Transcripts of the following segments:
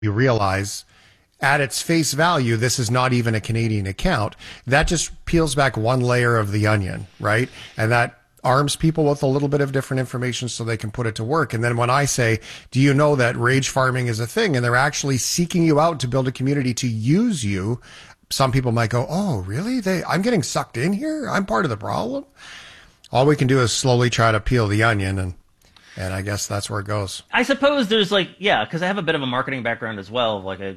you realize at its face value, this is not even a Canadian account. That just peels back one layer of the onion, right? And that arms people with a little bit of different information so they can put it to work. And then when I say, do you know that rage farming is a thing? And they're actually seeking you out to build a community to use you. Some people might go, oh, really? I'm getting sucked in here? I'm part of the problem? All we can do is slowly try to peel the onion, and I guess that's where it goes. I suppose there's because I have a bit of a marketing background as well,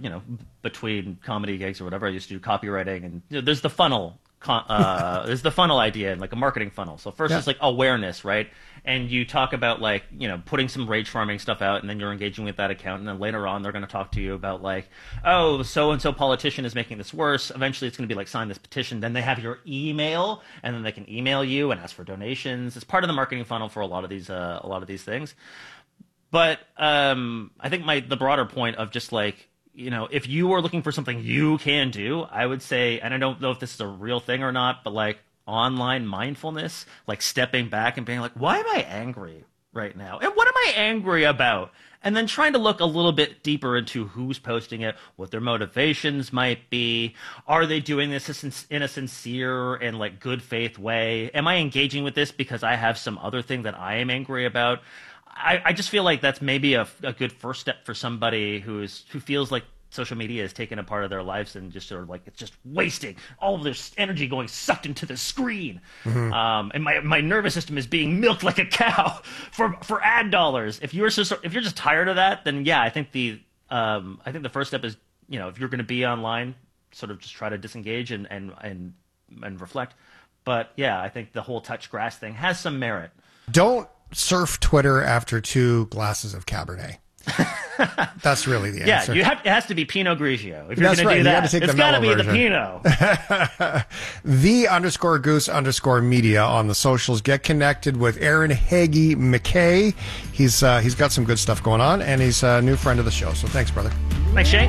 between comedy gigs or whatever. I used to do copywriting, and there's the funnel. There's the funnel idea and a marketing funnel. So first it's awareness, right? And you talk about putting some rage farming stuff out, and then you're engaging with that account, and then later on they're going to talk to you about oh, so and so politician is making this worse. Eventually it's going to be sign this petition. Then they have your email, and then they can email you and ask for donations. It's part of the marketing funnel for a lot of these things. But I think the broader point of just if you are looking for something you can do, I would say, and I don't know if this is a real thing or not, but online mindfulness, stepping back and being why am I angry right now? And what am I angry about? And then trying to look a little bit deeper into who's posting it, what their motivations might be. Are they doing this in a sincere and good faith way? Am I engaging with this because I have some other thing that I am angry about? I just feel like that's maybe a good first step for somebody who feels like social media has taken a part of their lives and just sort of it's just wasting all of their energy going sucked into the screen. Mm-hmm. And my nervous system is being milked like a cow for ad dollars. If you're just tired of that, then I think the first step is, if you're going to be online, sort of just try to disengage and reflect. But I think the whole touch grass thing has some merit. Don't surf Twitter after 2 glasses of Cabernet. That's really the answer. It has to be Pinot Grigio. If you're going to do that, it's got to be the Pinot. _Goose_media on the socials. Get connected with Aaron Hagee McKay. He's got some good stuff going on, and he's a new friend of the show. So thanks, brother. Thanks, Shane.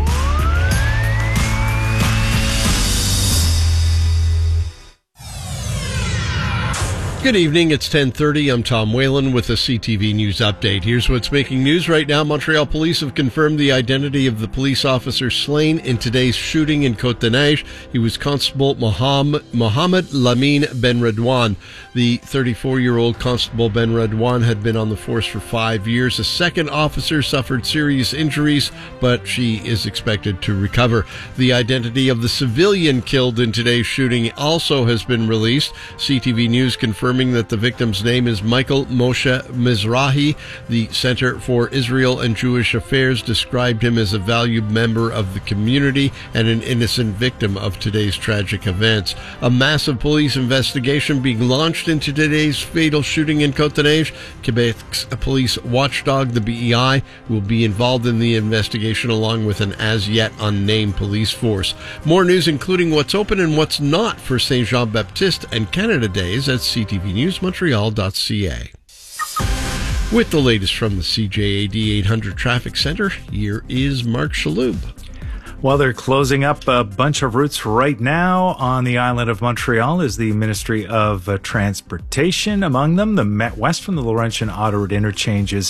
Good evening, it's 10:30. I'm Tom Whalen with a CTV News update. Here's what's making news right now. Montreal police have confirmed the identity of the police officer slain in today's shooting in Côte-des-Neiges. He was Constable Mohamed Lamine Benredouane. The 34-year-old Constable Benredouane had been on the force for 5 years. A second officer suffered serious injuries, but she is expected to recover. The identity of the civilian killed in today's shooting also has been released. CTV News confirmed that the victim's name is Michael Moshe Mizrahi. The Center for Israel and Jewish Affairs described him as a valued member of the community and an innocent victim of today's tragic events. A massive police investigation being launched into today's fatal shooting in Côte-des-Neiges. Quebec's police watchdog, the BEI, will be involved in the investigation along with an as-yet unnamed police force. More news, including what's open and what's not for Saint Jean-Baptiste and Canada Days at CTVNewsMontreal.ca. With the latest from the CJAD 800 Traffic Center, here is Mark Shaloub. Well, they're closing up a bunch of routes right now on the island of Montreal is the Ministry of Transportation. Among them, the Met West from the Laurentian Autoroute interchanges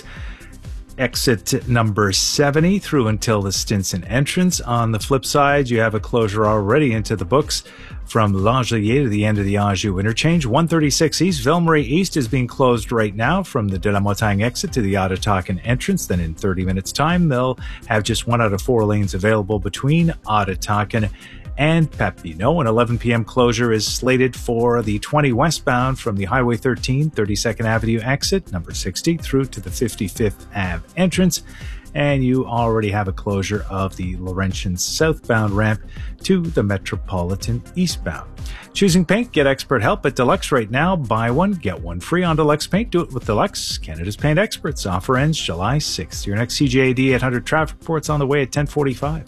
exit number 70 through until the Stinson entrance. On the flip side, you have a closure already into the books from L'Angelier to the end of the Anjou interchange. 136 East, Ville-Marie East is being closed right now from the De La Montagne exit to the Ottawakan entrance. Then in 30 minutes time, they'll have just 1 out of 4 lanes available between Ottawakan and Papineau. An 11 p.m. closure is slated for the 20 westbound from the Highway 13, 32nd Avenue exit, number 60, through to the 55th Ave entrance. And you already have a closure of the Laurentian southbound ramp to the Metropolitan eastbound. Choosing paint, get expert help at Deluxe right now. Buy one, get one free on Deluxe Paint. Do it with Deluxe, Canada's paint experts. Offer ends July 6th. Your next CJAD 800 traffic report's on the way at 10:45.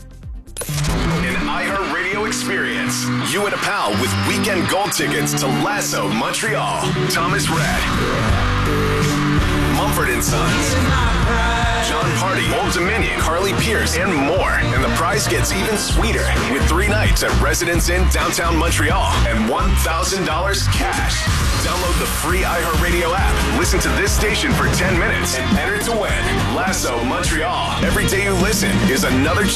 Experience. You and a pal with weekend gold tickets to Lasso Montreal. Thomas Rhett, Mumford & Sons, John Party. Party, Old Dominion, Carly Pierce, and more. And the prize gets even sweeter with 3 nights at Residence Inn downtown Montreal and $1,000 cash. Download the free iHeartRadio app. Listen to this station for 10 minutes and enter to win. Lasso Montreal. Every day you listen is another